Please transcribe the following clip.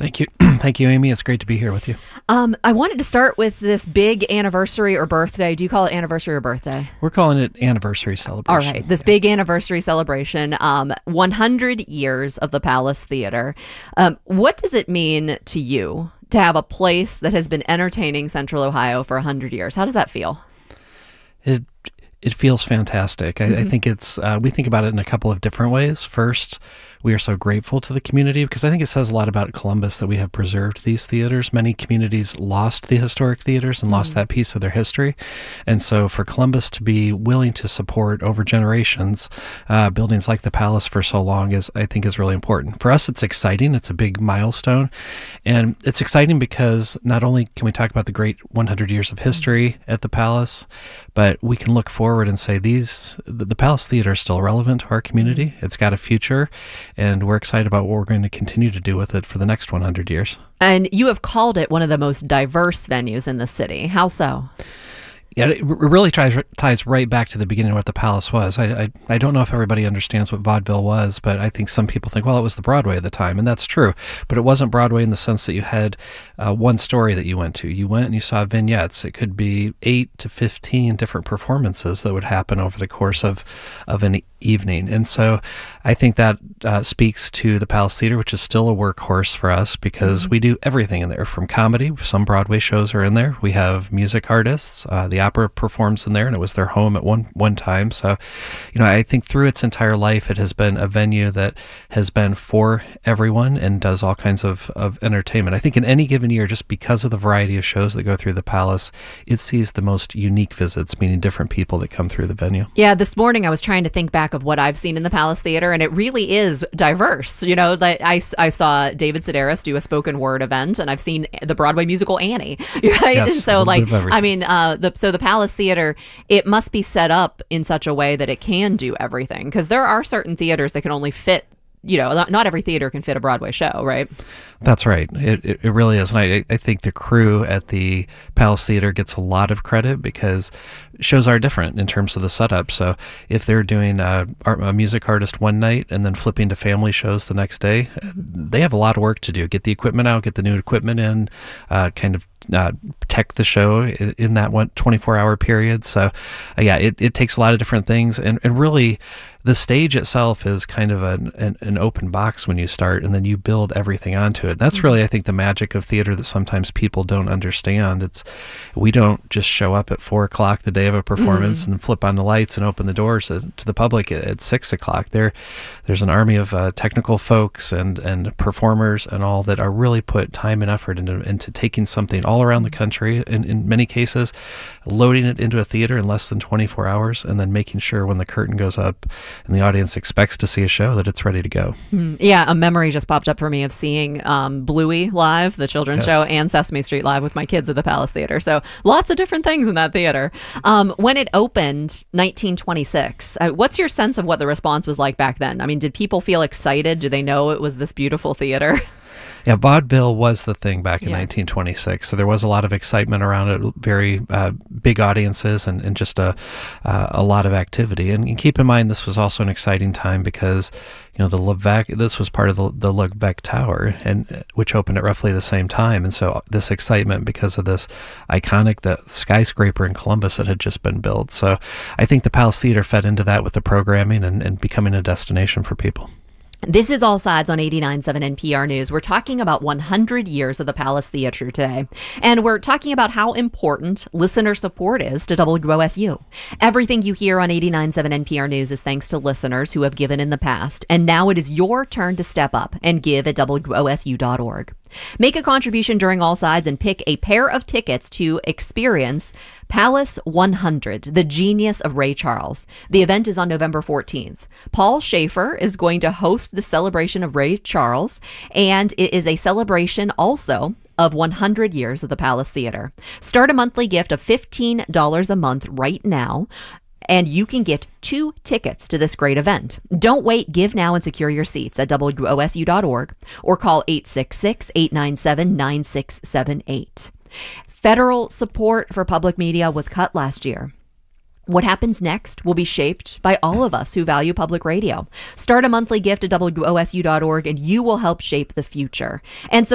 Thank you. Thank you, Amy. It's great to be here with you. I wanted to start with this big anniversary or birthday. Do you call it anniversary or birthday? We're calling it anniversary celebration. All right. This big anniversary celebration, 100 years of the Palace Theater. What does it mean to you to have a place that has been entertaining Central Ohio for 100 years? How does that feel? It feels fantastic. I think it's, we think about it in a couple of different ways. First, we are so grateful to the community because I think it says a lot about Columbus that we have preserved these theaters. Many communities lost the historic theaters and lost that piece of their history. And so for Columbus to be willing to support over generations buildings like the Palace for so long I think is really important. For us, it's exciting. It's a big milestone. And it's exciting because not only can we talk about the great 100 years of history at the Palace, but we can look forward and say the Palace Theater is still relevant to our community. It's got a future, and we're excited about what we're going to continue to do with it for the next 100 years. And you have called it one of the most diverse venues in the city. How so? Yeah, it really ties right back to the beginning of what the Palace was. I don't know if everybody understands what vaudeville was, but I think some people think, well, it was the Broadway at the time, and that's true. But it wasn't Broadway in the sense that you had one story that you went to. You went and you saw vignettes. It could be 8 to 15 different performances that would happen over the course of an evening. And so I think that speaks to the Palace Theater, which is still a workhorse for us because we do everything in there, from comedy. Some Broadway shows are in there. We have music artists. The opera performs in there, and it was their home at one time. So, I think through its entire life, it has been a venue that has been for everyone and does all kinds of entertainment. I think in any given year, just because of the variety of shows that go through the Palace, it sees the most unique visits, meaning different people that come through the venue. Yeah, this morning I was trying to think back of what I've seen in the Palace Theater, and it really is diverse. I saw David Sedaris do a spoken word event, and I've seen the Broadway musical Annie. Right? Yes, and so, the the Palace Theater, it must be set up in such a way that it can do everything, because there are certain theaters that can only fit. Not every theater can fit a Broadway show, right? That's right. It really is. And I think the crew at the Palace Theater gets a lot of credit because shows are different in terms of the setup. So if they're doing a music artist one night and then flipping to family shows the next day, they have a lot of work to do. Get the equipment out, get the new equipment in, tech the show in that 24-hour period. So it takes a lot of different things. And really, the stage itself is kind of an open box when you start, and then you build everything onto it. That's really, I think, the magic of theater that sometimes people don't understand. We don't just show up at 4:00 the day of a performance and flip on the lights and open the doors to the public at 6:00. There's an army of technical folks and performers and all that are really put time and effort into taking something all around the country, in many cases, loading it into a theater in less than 24 hours, and then making sure when the curtain goes up and the audience expects to see a show that it's ready to go. Yeah, a memory just popped up for me of seeing Bluey live, the children's show, and Sesame Street live with my kids at the Palace Theater. So lots of different things in that theater. When it opened, 1926, what's your sense of what the response was like back then? I mean, did people feel excited? Do they know it was this beautiful theater? Yeah, vaudeville was the thing back in 1926, so there was a lot of excitement around it, very big audiences, and just a lot of activity. And keep in mind, this was also an exciting time because the Levesque, this was part of the Levesque Tower, which opened at roughly the same time. And so this excitement because of this iconic skyscraper in Columbus that had just been built. So I think the Palace Theater fed into that with the programming and becoming a destination for people. This is All Sides on 89.7 NPR News. We're talking about 100 years of the Palace Theater today. And we're talking about how important listener support is to WOSU. Everything you hear on 89.7 NPR News is thanks to listeners who have given in the past. And now it is your turn to step up and give at WOSU.org. Make a contribution during All Sides and pick a pair of tickets to experience Palace 100, The Genius of Ray Charles. The event is on November 14th. Paul Schaefer is going to host the celebration of Ray Charles, and it is a celebration also of 100 years of the Palace Theater. Start a monthly gift of $15 a month right now, and you can get 2 tickets to this great event. Don't wait. Give now and secure your seats at WOSU.org or call 866-897-9678. Federal support for public media was cut last year. What happens next will be shaped by all of us who value public radio. Start a monthly gift at WOSU.org and you will help shape the future. And